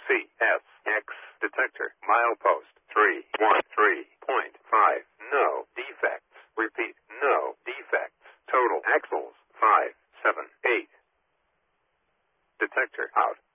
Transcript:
CSX detector. Milepost 313.5. No defects. Repeat, no defects. Total axles 578. Detector out.